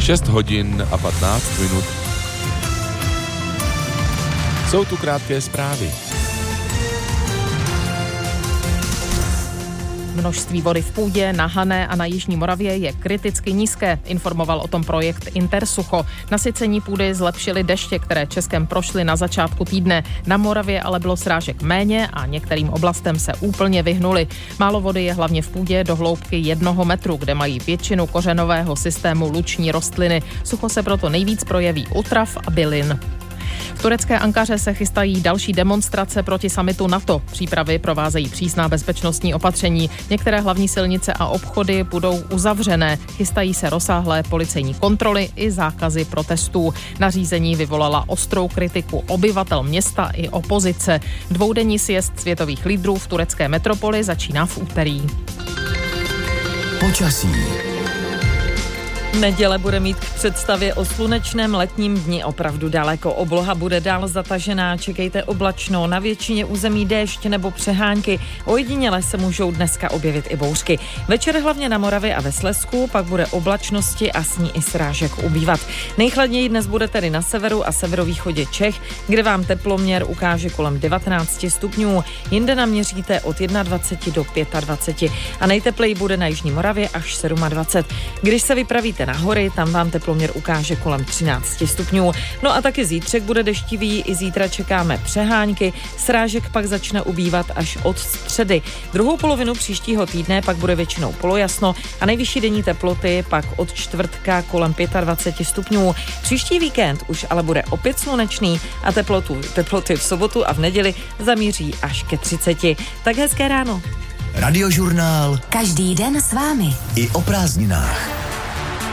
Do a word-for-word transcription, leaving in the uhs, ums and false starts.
šest hodin a patnáct minut. Jsou tu krátké zprávy. Množství vody v půdě na Hané a na Jižní Moravě je kriticky nízké, informoval o tom projekt Intersucho. Nasycení půdy zlepšily deště, které Českem prošly na začátku týdne. Na Moravě ale bylo srážek méně a některým oblastem se úplně vyhnuly. Málo vody je hlavně v půdě do hloubky jednoho metru, kde mají většinu kořenového systému luční rostliny. Sucho se proto nejvíc projeví u trav a bylin. V turecké Ankaře se chystají další demonstrace proti summitu NATO. Přípravy provázejí přísná bezpečnostní opatření. Některé hlavní silnice a obchody budou uzavřené. Chystají se rozsáhlé policejní kontroly i zákazy protestů. Nařízení vyvolala ostrou kritiku obyvatel města i opozice. Dvoudenní sjezd světových lídrů v turecké metropoli začíná v úterý. Počasí. Neděle bude mít k představě o slunečném letním dni opravdu daleko. Obloha bude dál zatažená, čekejte oblačno, na většině území déšť nebo přehánky. Ojediněle se můžou dneska objevit i bouřky. Večer hlavně na Moravě a ve Slezsku, pak bude oblačnosti a s ní i srážek ubývat. Nejchladněji dnes bude tedy na severu a severovýchodě Čech, kde vám teploměr ukáže kolem devatenáct stupňů. Jinde naměříte od dvacet jedna do dvacet pět a nejtepleji bude na Jižní Moravě až dvacet sedm. Když se vypravíte na hory, tam vám teploměr ukáže kolem třináct stupňů. No a taky zítřek bude deštivý, i zítra čekáme přehánky, srážek pak začne ubývat až od středy. Druhou polovinu příštího týdne pak bude většinou polojasno a nejvyšší denní teploty pak od čtvrtka kolem dvacet pět stupňů. Příští víkend už ale bude opět slunečný a teplotu, teploty v sobotu a v neděli zamíří až ke třiceti. Tak hezké ráno. Radiožurnál. Každý den s vámi. I o prázdninách.